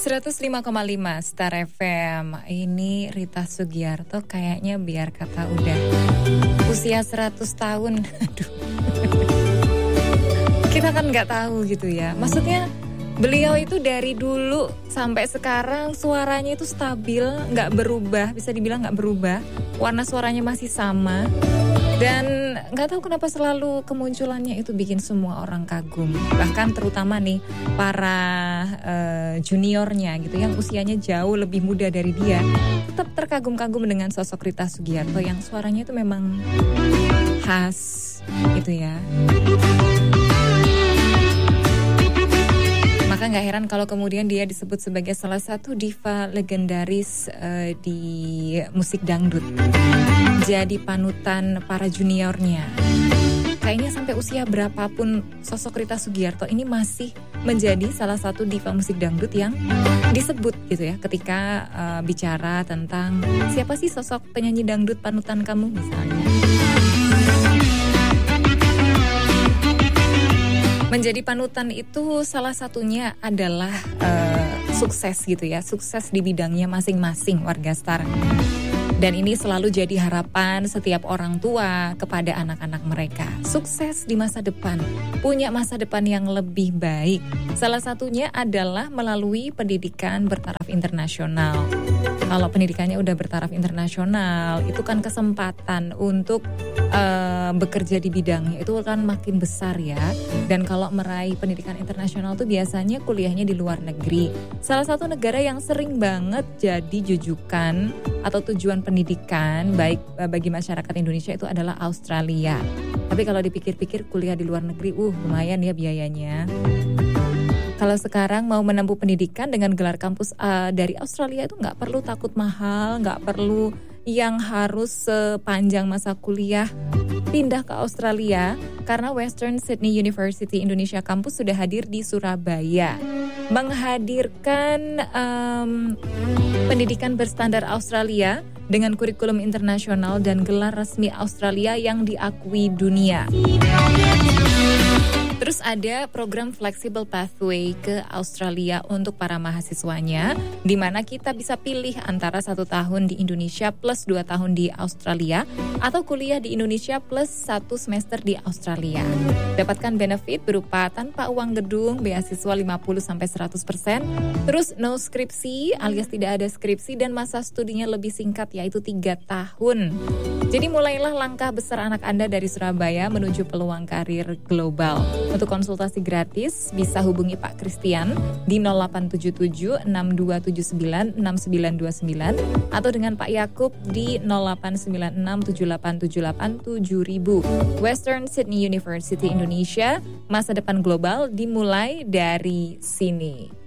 105,5 Star FM. Ini Rita Sugiarto kayaknya biar kata udah usia 100 tahun. Aduh. Kita kan nggak tahu gitu ya. Maksudnya beliau itu dari dulu sampai sekarang suaranya itu stabil, nggak berubah, bisa dibilang nggak berubah. Warna suaranya masih sama. Dan nggak tahu kenapa selalu kemunculannya itu bikin semua orang kagum. Bahkan terutama nih para juniornya gitu yang usianya jauh lebih muda dari dia, tetap terkagum-kagum dengan sosok Rita Sugiarto yang suaranya itu memang khas gitu ya. Maka gak heran kalau kemudian dia disebut sebagai salah satu diva legendaris di musik dangdut. Jadi panutan para juniornya. Kayaknya sampai usia berapapun sosok Rita Sugiarto ini masih menjadi salah satu diva musik dangdut yang disebut gitu ya. Ketika bicara tentang siapa sih sosok penyanyi dangdut panutan kamu misalnya. Menjadi panutan itu salah satunya adalah sukses gitu ya, sukses di bidangnya masing-masing warga Star. Dan ini selalu jadi harapan setiap orang tua kepada anak-anak mereka. Sukses di masa depan, punya masa depan yang lebih baik. Salah satunya adalah melalui pendidikan bertaraf internasional. Kalau pendidikannya udah bertaraf internasional, itu kan kesempatan untuk bekerja di bidangnya itu kan makin besar ya. Dan kalau meraih pendidikan internasional tuh biasanya kuliahnya di luar negeri. Salah satu negara yang sering banget jadi jujukan atau tujuan pendidikan baik bagi masyarakat Indonesia itu adalah Australia. Tapi kalau dipikir-pikir kuliah di luar negeri lumayan ya biayanya. Kalau sekarang mau menempuh pendidikan dengan gelar kampus dari Australia itu nggak perlu takut mahal, nggak perlu yang harus sepanjang masa kuliah pindah ke Australia karena Western Sydney University Indonesia Campus sudah hadir di Surabaya menghadirkan pendidikan berstandar Australia dengan kurikulum internasional dan gelar resmi Australia yang diakui dunia. Terus ada program Flexible Pathway ke Australia untuk para mahasiswanya, di mana kita bisa pilih antara 1 tahun di Indonesia plus 2 tahun di Australia, atau kuliah di Indonesia plus 1 semester di Australia. Dapatkan benefit berupa tanpa uang gedung, beasiswa 50-100%, terus no skripsi alias tidak ada skripsi, dan masa studinya lebih singkat yaitu 3 tahun. Jadi mulailah langkah besar anak Anda dari Surabaya menuju peluang karir global. Untuk konsultasi gratis bisa hubungi Pak Christian di 0877 6279 6929 atau dengan Pak Yakub di 0896 7878 7000. Western Sydney University Indonesia, masa depan global dimulai dari sini.